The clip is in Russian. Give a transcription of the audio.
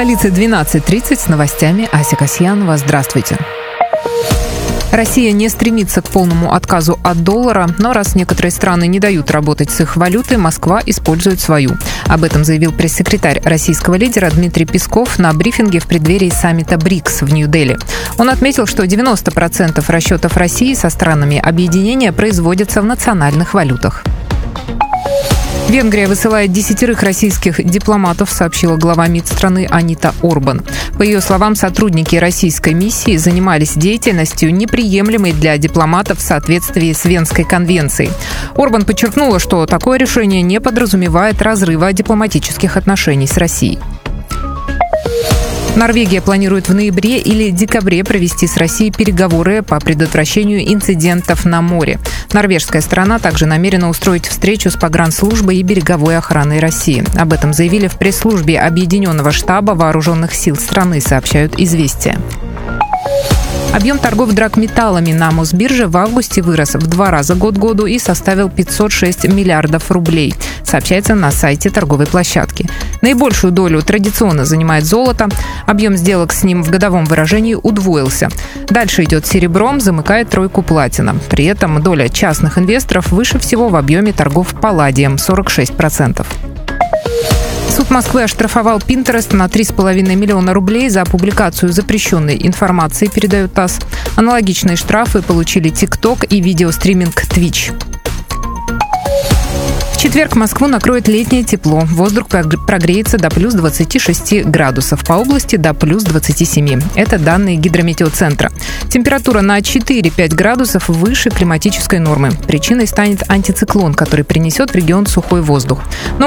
столице 12:30 с новостями. Ася Касьянова. Здравствуйте. Россия не стремится к полному отказу от доллара, но раз некоторые страны не дают работать с их валютой, Москва использует свою. Об этом заявил пресс-секретарь российского лидера Дмитрий Песков на брифинге в преддверии саммита БРИКС в Нью-Дели. Он отметил, что 90% расчетов России со странами объединения производятся в национальных валютах. Венгрия высылает 10 российских дипломатов, сообщила глава МИД страны Анита Орбан. По ее словам, сотрудники российской миссии занимались деятельностью, неприемлемой для дипломатов в соответствии с Венской конвенцией. Орбан подчеркнула, что такое решение не подразумевает разрыва дипломатических отношений с Россией. Норвегия планирует в ноябре или декабре провести с Россией переговоры по предотвращению инцидентов на море. Норвежская сторона также намерена устроить встречу с погранслужбой и береговой охраной России. Об этом заявили в пресс-службе Объединенного штаба вооруженных сил страны, сообщают «Известия». Объем торгов драгметаллами на Мосбирже в августе вырос в 2 раза год к году и составил 506 миллиардов рублей, сообщается на сайте торговой площадки. Наибольшую долю традиционно занимает золото. Объем сделок с ним в годовом выражении удвоился. Дальше идет серебром, замыкает тройку платина. При этом доля частных инвесторов выше всего в объеме торгов палладием – 46%. Суд Москвы оштрафовал Pinterest на 3,5 миллиона рублей за публикацию запрещенной информации, передает ТАСС. Аналогичные штрафы получили TikTok и видеостриминг Twitch. В четверг Москву накроет летнее тепло. Воздух прогреется до плюс 26 градусов. По области до плюс 27. Это данные Гидрометеоцентра. Температура на 4-5 градусов выше климатической нормы. Причиной станет антициклон, который принесет в регион сухой воздух. Но